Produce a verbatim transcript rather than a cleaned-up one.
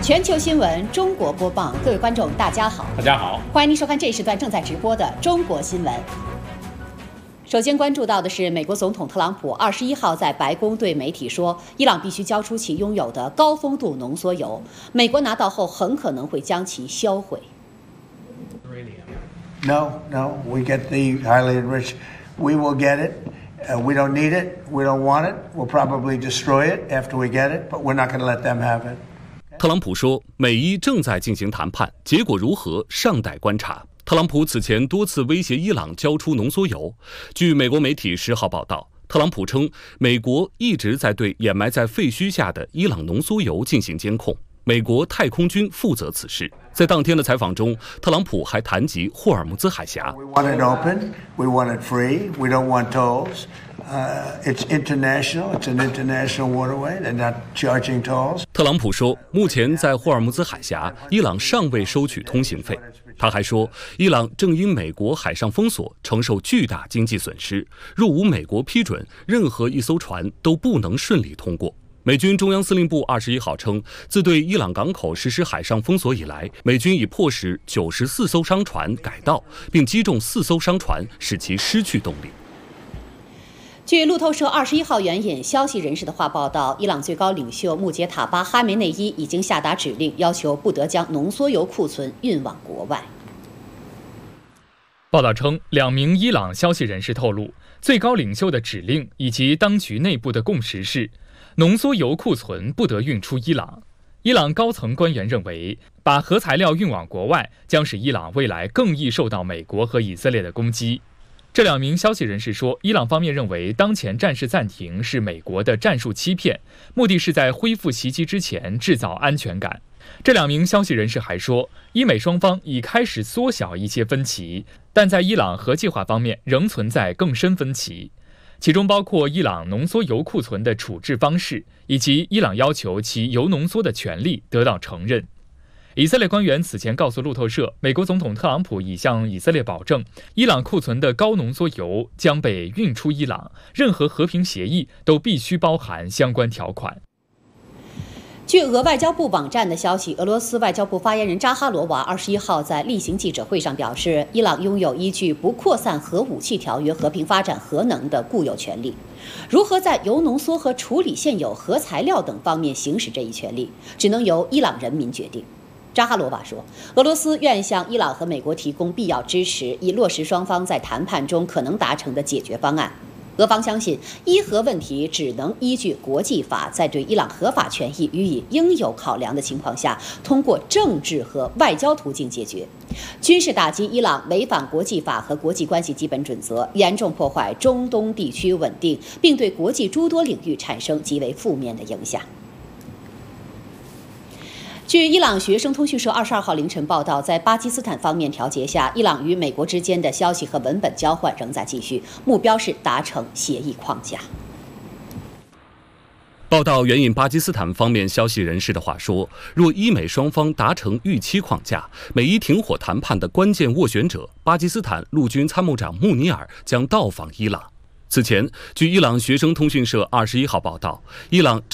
全球新闻中国播报，各位观众，大家好， 大家好， 欢迎您收看这一时段正在直播的中国新闻。首先关注到的是，美国总统特朗普二十一号在白宫对媒体说，伊朗必须交出其拥有的高丰度浓缩铀，美国拿到后很可能会将其销毁。 No, no, we get the highly enriched. We will get it. Uh, we don't need it. We don't want it. We'll probably destroy it after we get it, but we're not going to let them have it. 特朗普说，美伊正在进行谈判，结果如何尚待观察。特朗普此前多次威胁伊朗交出浓缩铀。据美国媒体十号报道，特朗普称，美国一直在对掩埋在废墟下的伊朗浓缩铀进行监控，美国太空军负责此事。在当天的采访中，特朗普还谈及霍尔木兹海峡。 We want it open. We want it free. We don't want tolls. Uh, it's international. It's an international waterway. They're not charging tolls. 特朗普说，目前在霍尔木兹海峡，伊朗尚未收取通行费。他还说，伊朗正因美国海上封锁承受巨大经济损失，若无美国批准，任何一艘船都不能顺利通过。美军中央司令部二十一号称，自对伊朗港口实施海上封锁以来，美军已迫使九十四艘商船改道，并击中四艘商船，使其失去动力。 据路透社二十一号援引消息人士的话报道，伊朗最高领袖穆杰塔巴·哈梅内伊已经下达指令，要求不得将浓缩铀库存运往国外。 报道称，两名伊朗消息人士透露，最高领袖的指令以及当局内部的共识是，浓缩铀库存不得运出伊朗。伊朗高层官员认为，把核材料运往国外将使伊朗未来更易受到美国和以色列的攻击。这两名消息人士说，伊朗方面认为当前战事暂停是美国的战术欺骗，目的是在恢复袭击之前制造安全感。这两名消息人士还说，伊美双方已开始缩小一些分歧，但在伊朗核计划方面仍存在更深分歧，其中包括伊朗浓缩铀库存的处置方式，以及伊朗要求其铀浓缩的权利得到承认。以色列官员此前告诉路透社，美国总统特朗普已向以色列保证，伊朗库存的高浓缩铀将被运出伊朗，任何和平协议都必须包含相关条款。 据俄外交部网站的消息，俄罗斯外交部发言人扎哈罗娃二十一号在例行记者会上表示，伊朗拥有依据不扩散核武器条约和平发展核能的固有权利。如何在铀浓缩和处理现有核材料等方面行使这一权利，只能由伊朗人民决定。扎哈罗娃说，俄罗斯愿向伊朗和美国提供必要支持，以落实双方在谈判中可能达成的解决方案。俄方相信，伊核问题只能依据国际法，在对伊朗合法权益予以应有考量的情况下，通过政治和外交途径解决。军事打击伊朗违反国际法和国际关系基本准则，严重破坏中东地区稳定，并对国际诸多领域产生极为负面的影响。据伊朗学生通讯社二十二号凌晨报道，在巴基斯坦方面调节下，伊朗与美国之间的消息和文本交换仍在继续，目标是达成协议框架。 报道援引巴基斯坦方面消息人士的话说，若伊美双方达成预期框架，美伊停火谈判的关键斡旋者巴基斯坦陆军参谋长穆尼尔将到访伊朗。此前，据伊朗学生通讯社二十一号报道，伊朗正